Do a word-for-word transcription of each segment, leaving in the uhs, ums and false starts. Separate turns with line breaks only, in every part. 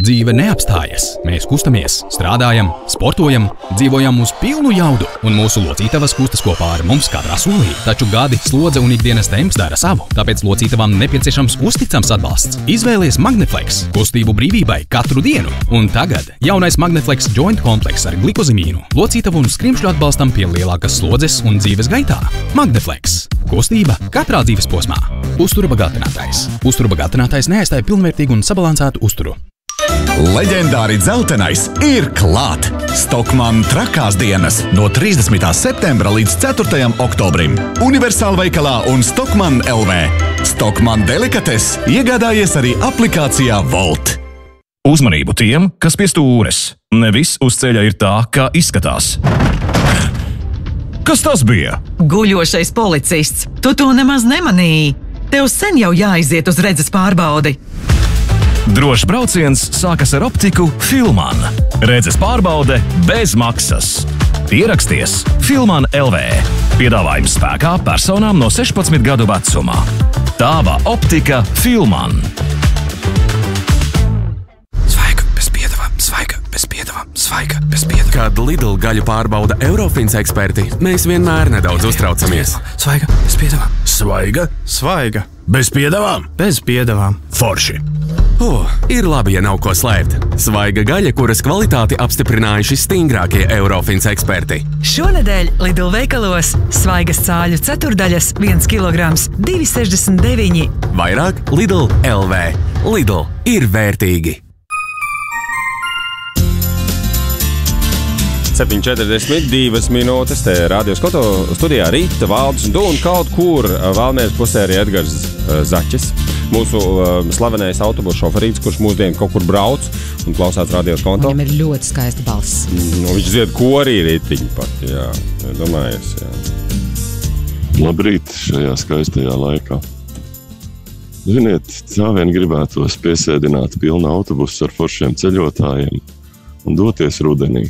Dzīve neapstājas. Mēs kustamies, strādājam, sportojam, dzīvojam uz pilnu jaudu, un mūsu locītavas kustas kopā ar mums katrā solī. Taču gadi, slodze un ikdienas temps dara savu, tāpēc locītavām nepieciešams uzticams atbalsts. Izvēlies Magneflex kustību brīvībai katru dienu, un tagad jaunais Magneflex Joint komplekss ar glikozimīnu, locītavu un skrimšļu atbalstam pie lielākas slodzes un dzīves gaitā. Magneflex – kustība katrā dzīves posmā. Uztura bagātinātājs. Uztura bagātinātājs neaizstāja pilnvērtīgu un sabalansētu uzturu.
Leģendāri dzeltenais ir klāt! Stockmann trakās dienas no trīsdesmitā septembra līdz ceturtajam oktobrim. Universāla veikalā un Stockmann L V. Stockmann delikates iegādājies arī aplikācijā Volt.
Uzmanību tiem, kas pie stūres. Ne viss uz ceļa ir tā, kā izskatās. Kas tas bija?
Guļošais policists. Tu to nemaz nemanīji. Tev sen jau jāiziet uz redzes pārbaudi.
Drošs brauciens sākas ar optiku Filman. Redzes pārbaude bez maksas. Ieraksties Filman L V. Piedāvājums spēkā personām no sešpadsmit gadu vecumā. Tāva optika Filman.
Svaiga bez piedevām, svaiga bez piedevām, svaiga bez piedevām.
Kad Lidl gaļu pārbauda Eurofins eksperti, mēs vienmēr nedaudz uztraucamies.
Svaiga bez piedevām.
Svaiga?
Svaiga.
Bez piedevām?
Bez piedevām.
Forši.
Oh, ir labi, ja nav ko slēpt. Svaiga gaļa, kuras kvalitāti apstiprinājuši stingrākie Eurofins eksperti.
Šonedēļ Lidl veikalos svaigas cāļu ceturdaļas viens kilograms divi sešdesmit deviņi.
Vairāk Lidl L V. Lidl ir vērtīgi.
septiņi četrdesmit divas minūtes, te Radio Skoto studijā Rīta, Valdis un Dūna, kaut kur Valmieras pusē arī Edgars Zaķis. Mūsu uh, slavenais autobusu šoferīts, kurš mūsdien kaut kur brauc un klausās Radio Skoto.
Viņam ir ļoti skaista balss.
Mm, viņš dzied korī rītiņu pat, jā, domājies, jā.
Labrīt šajā skaistajā laikā. Ziniet, tā vien gribētos piesēdināt pilnu autobusu ar foršiem ceļotājiem un doties rudenī.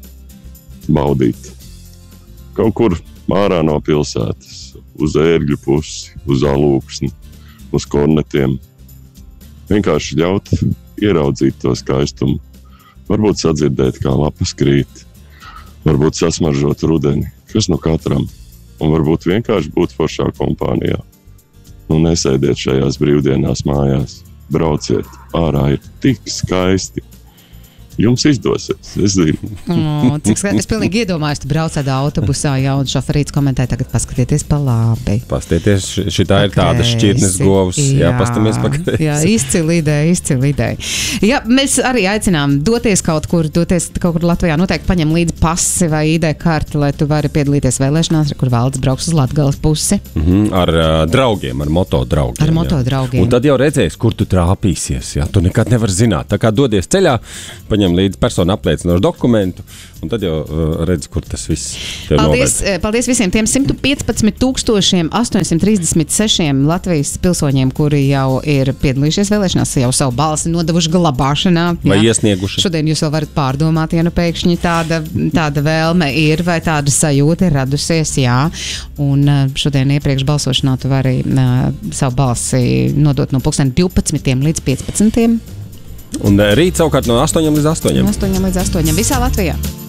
Baudīt. Kaut kur ārā no pilsētas, uz ērgļu pusi, uz alūksni, uz kornetiem. Vienkārši ļaut ieraudzīt to skaistumu. Varbūt sadzirdēt, kā lapas krīt. Varbūt sasmaržot rudeni, kas nu katram. Un varbūt vienkārši būt foršā kompānijā. Nu nesēdiet šajās brīvdienās mājās. Brauciet, ārā ir tik skaisti. Jums izdosies, es zinu.
O, cik skait, es pilnīgi iedomājos, tu brauc tādā autobusā, jā, un šoferīts komentē, tagad paskatieties pa labi.
Pastieties, šitā ir tāda šķirtnes govs, jā, jā pastamies pa kreisi.
Jā, izcili ideja, izcili ideja. Jā, mēs arī aicinām doties kaut kur, doties kaut kur Latvijā, noteikti paņem līdzi pasi vai I D karti, lai tu vari piedalīties vēlēšanās, kur Valdis brauks uz Latgales pusi.
Mhm, ar uh, draugiem, ar moto draugiem.
Ar moto draugiem.
Un tad jau redzēs, kur tu trāpīsies, jā, tu nekad nevar zināt. Tā kā dodies ceļā, paņem līdz personu apliecinošu dokumentu, un tad jau uh, redz, kur tas viss tev
paldies,
noved.
Paldies visiem tiem simt piecpadsmit tūkstošiem astoņsimt trīsdesmit sešiem Latvijas pilsoņiem, kuri jau ir piedalījušies vēlēšanās, jau savu balsi nodevuši glabāšanā.
Vai
jā.
iesnieguši.
Šodien jūs vēl varat pārdomāt, ja nu pēkšņi tāda, tāda vēlme ir, vai tāda sajūta ir radusies, jā. Un šodien iepriekš balsošanā tu vari uh, savu balsi nodot no pulksteni divpadsmitiem līdz piecpadsmitiem.
Un rīt savukārt no astoņiem līdz astoņiem.
No astoņiem līdz astoņiem visā Latvijā.